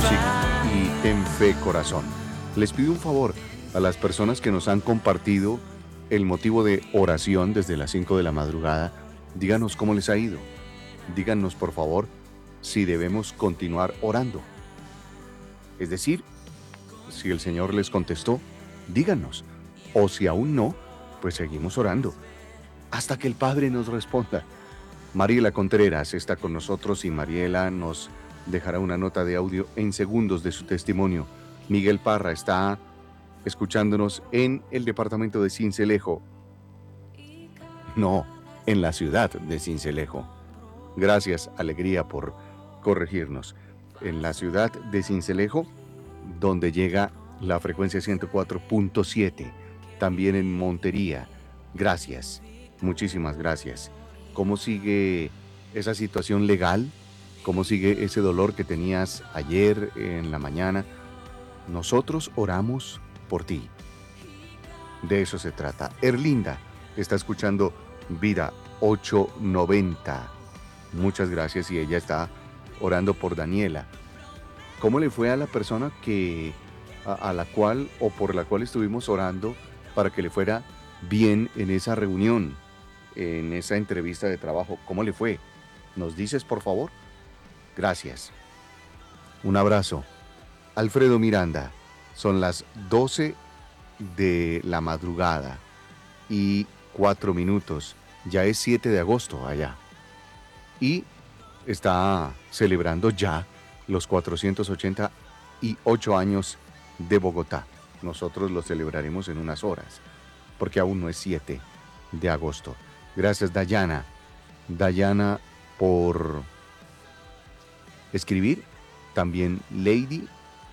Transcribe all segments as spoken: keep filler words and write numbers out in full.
música y ten fe, corazón. Les pido un favor a las personas que nos han compartido el motivo de oración desde las cinco de la madrugada. Díganos cómo les ha ido. Díganos, por favor, si debemos continuar orando. Es decir, si el Señor les contestó, díganos. O si aún no, pues seguimos orando hasta que el Padre nos responda. Mariela Contreras está con nosotros y Mariela nos dejará una nota de audio en segundos de su testimonio. Miguel Parra está escuchándonos en el departamento de Sincelejo. No, en la ciudad de Sincelejo. Gracias, Alegría, por corregirnos. En la ciudad de Sincelejo, donde llega la frecuencia ciento cuatro punto siete. También en Montería. Gracias, muchísimas gracias. ¿Cómo sigue esa situación legal? ¿Cómo sigue ese dolor que tenías ayer en la mañana? Nosotros oramos por ti. De eso se trata. Erlinda está escuchando Vida ochocientos noventa. Muchas gracias, y ella está orando por Daniela. ¿Cómo le fue a la persona que a, a la cual o por la cual estuvimos orando para que le fuera bien en esa reunión, en esa entrevista de trabajo? ¿Cómo le fue? ¿Nos dices, por favor? Gracias. Un abrazo. Alfredo Miranda, son las doce de la madrugada y cuatro minutos. Ya es siete de agosto allá. Y está celebrando ya los cuatrocientos ochenta y ocho años de Bogotá. Nosotros lo celebraremos en unas horas, porque aún no es siete de agosto. Gracias, Dayana. Dayana por escribir. También Lady.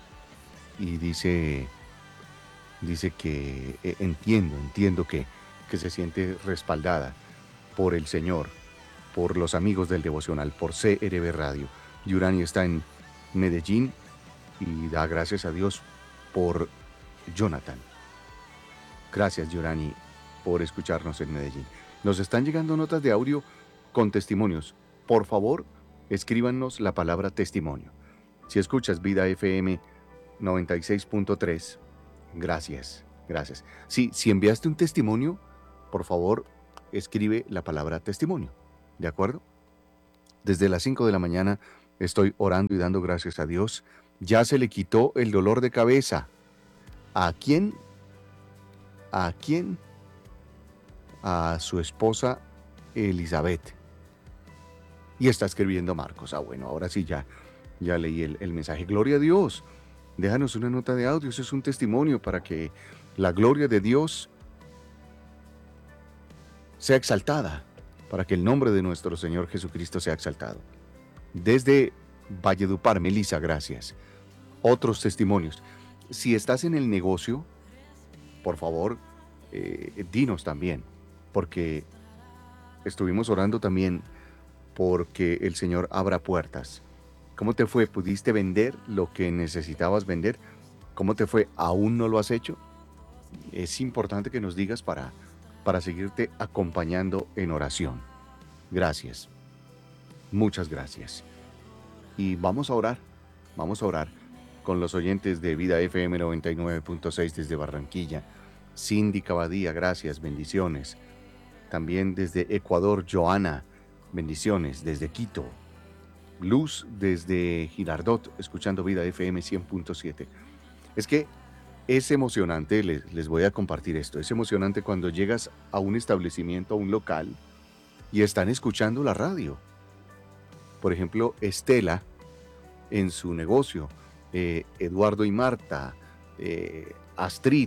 Y dice, dice que eh, entiendo, entiendo que, que se siente respaldada por el Señor, por los amigos del devocional, por C R B Radio. Yurani está en Medellín y da gracias a Dios por Jonathan. Gracias, Yurani, por escucharnos en Medellín. Nos están llegando notas de audio con testimonios. Por favor, escríbanos la palabra testimonio. Si escuchas Vida F M noventa y seis punto tres, gracias, gracias. Sí, si enviaste un testimonio, por favor, escribe la palabra testimonio. ¿De acuerdo? Desde las cinco de la mañana estoy orando y dando gracias a Dios. Ya se le quitó el dolor de cabeza. ¿A quién? ¿A quién? A su esposa Elizabeth. Y está escribiendo Marcos. Ah, bueno, ahora sí ya, ya leí el, el mensaje. Gloria a Dios. Déjanos una nota de audio. Eso es un testimonio para que la gloria de Dios sea exaltada, para que el nombre de nuestro Señor Jesucristo sea exaltado. Desde Valledupar, Melissa, gracias. Otros testimonios. Si estás en el negocio, por favor, eh, dinos también, porque estuvimos orando también porque el Señor abra puertas. ¿Cómo te fue? ¿Pudiste vender lo que necesitabas vender? ¿Cómo te fue? ¿Aún no lo has hecho? Es importante que nos digas para, para seguirte acompañando en oración. Gracias. Muchas gracias. Y vamos a orar, vamos a orar con los oyentes de Vida F M noventa y nueve punto seis desde Barranquilla. Cindy Cabadía, gracias, bendiciones. También desde Ecuador, Joana, bendiciones. Desde Quito, Luz desde Girardot, escuchando Vida F M cien punto siete. Es que es emocionante, les, les voy a compartir esto, es emocionante cuando llegas a un establecimiento, a un local, y están escuchando la radio. Por ejemplo, Estela en su negocio, eh, Eduardo y Marta, eh, Astrid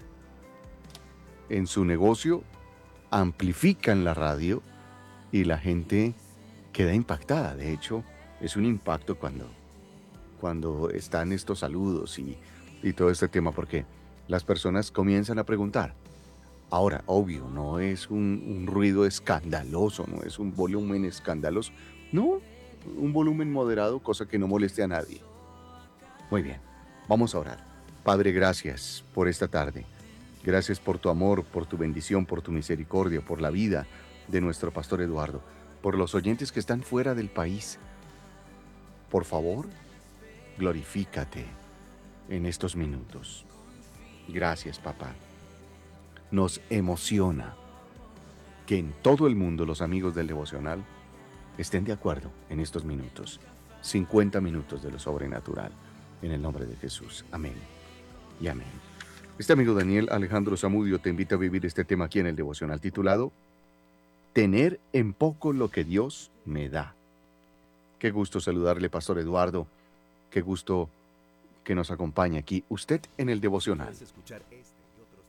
en su negocio, amplifican la radio y la gente queda impactada. De hecho, es un impacto cuando, cuando están estos saludos y, y todo este tema, porque las personas comienzan a preguntar. Ahora, obvio, no es un, un ruido escandaloso, no es un volumen escandaloso, no, un volumen moderado, cosa que no moleste a nadie. Muy bien, vamos a orar. Padre, gracias por esta tarde. Gracias por tu amor, por tu bendición, por tu misericordia, por la vida de nuestro pastor Eduardo, por los oyentes que están fuera del país. Por favor, Glorifícate en estos minutos. Gracias, papá. Nos emociona que en todo el mundo los amigos del devocional estén de acuerdo en estos minutos. cincuenta minutos de lo sobrenatural. En el nombre de Jesús. Amén y amén. Este amigo Daniel Alejandro Zamudio te invita a vivir este tema aquí en el devocional titulado Tener en poco lo que Dios me da. Qué gusto saludarle, Pastor Eduardo. Qué gusto que nos acompañe aquí usted en el devocional.